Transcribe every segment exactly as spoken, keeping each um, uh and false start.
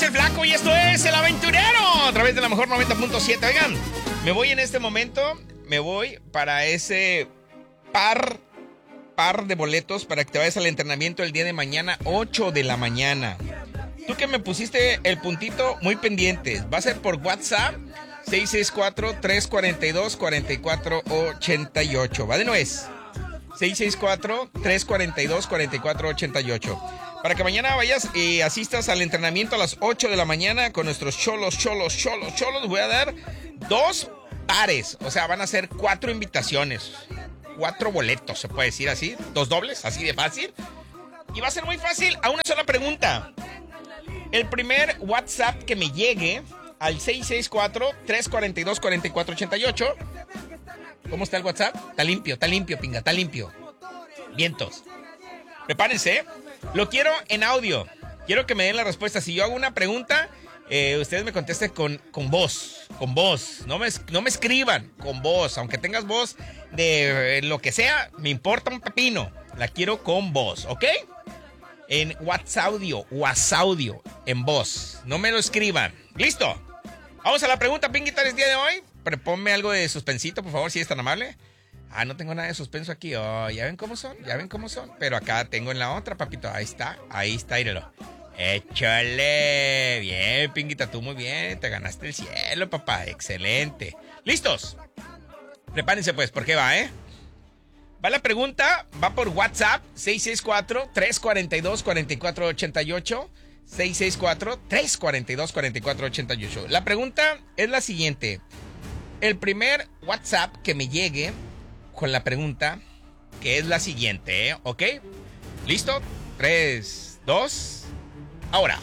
el Flaco y esto es El Aventurero a través de la mejor noventa punto siete. Oigan, me voy en este momento, me voy para ese par, par de boletos para que te vayas al entrenamiento el día de mañana, ocho de la mañana. Tú que me pusiste el puntito muy pendiente, va a ser por WhatsApp seis seis cuatro, tres cuatro dos, cuatro cuatro ocho ocho. Va de nuez. seis seis cuatro, tres cuatro dos, cuatro cuatro ocho ocho. Para que mañana vayas y asistas al entrenamiento a las ocho de la mañana con nuestros cholos, cholos, cholos, cholos. Voy a dar dos pares. O sea, van a ser cuatro invitaciones. Cuatro boletos, se puede decir así. Dos dobles, así de fácil. Y va a ser muy fácil a una sola pregunta. El primer WhatsApp que me llegue al seis seis cuatro, tres cuatro dos, cuatro cuatro ocho ocho. ¿Cómo está el WhatsApp? Está limpio, está limpio, pinga, está limpio. Vientos. Prepárense. Lo quiero en audio. Quiero que me den la respuesta. Si yo hago una pregunta, eh, ustedes me contesten con, con voz. Con voz. No me, no me escriban. Con voz. Aunque tengas voz de eh, lo que sea, me importa un pepino. La quiero con voz, ¿ok? En WhatsApp audio. WhatsApp audio. En voz. No me lo escriban. ¿Listo? Vamos a la pregunta, Pinguitar, el día de hoy. Pero ponme algo de suspensito, por favor, si es tan amable. Ah, no tengo nada de suspenso aquí. Oh, ¿ya ven cómo son? ¿Ya ven cómo son? Pero acá tengo en la otra, papito. Ahí está, ahí está, íralo. Échale. Bien, Pinguita, tú muy bien. Te ganaste el cielo, papá. Excelente. ¿Listos? Prepárense, pues, ¿por qué va, eh? Va la pregunta, va por WhatsApp. seis seis cuatro, tres cuatro dos, cuatro cuatro ocho ocho. seis seis cuatro, tres cuatro dos, cuatro cuatro ocho ocho. La pregunta es la siguiente. El primer WhatsApp que me llegue con la pregunta, que es la siguiente, ¿eh? ¿Ok? ¿Listo? tres, dos, ahora.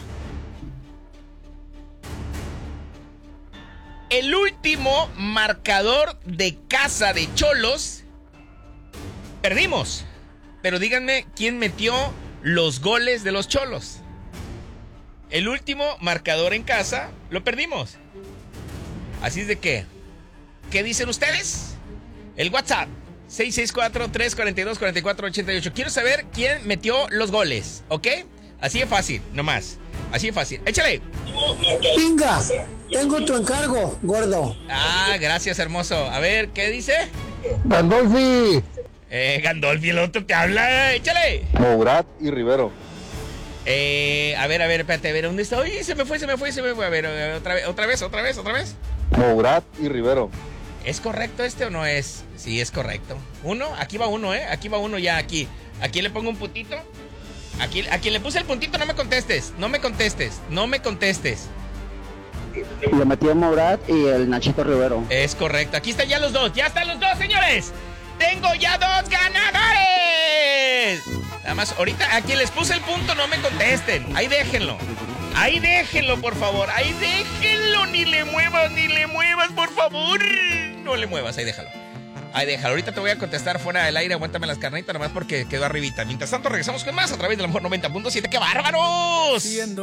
El último marcador de casa de Cholos, perdimos. Pero díganme quién metió los goles de los Cholos. El último marcador en casa lo perdimos. Así es de que, ¿qué dicen ustedes? El WhatsApp seis seis cuatro, tres cuatro dos, cuatro cuatro ocho ocho. Quiero saber quién metió los goles, ¿ok? Así de fácil, nomás. Así de fácil. ¡Échale! Pinga, tengo tu encargo, gordo. Ah, gracias, hermoso. A ver, ¿qué dice? Gandolfi. Eh, Gandolfi, el otro te habla. ¡Échale! Mourat y Rivero. Eh, a ver, a ver, espérate, a ver, ¿dónde está? Uy, se me fue, se me fue, se me fue. A ver, otra vez, otra vez, otra vez, otra vez. Mourat y Rivero. ¿Es correcto este o no es? Sí, es correcto. Uno, aquí va uno, ¿eh? Aquí va uno ya, aquí. Aquí le pongo un puntito. Aquí, a quien le puse el puntito, no me contestes. No me contestes, no me contestes. Le metí a Mourat y el Nachito Rivero. Es correcto. Aquí están ya los dos. ¡Ya están los dos, señores! ¡Tengo ya dos ganadores! Nada más, ahorita a quien les puse el punto, no me contesten. Ahí déjenlo. Ahí déjenlo, por favor. Ahí déjenlo. Ni le muevas, ni le muevas, por favor. No le muevas, ahí déjalo. Ahí déjalo. Ahorita te voy a contestar fuera del aire. Aguántame las carnitas, nomás porque quedó arribita. Mientras tanto, regresamos con más a través de la mejor noventa punto siete. ¡Qué bárbaros!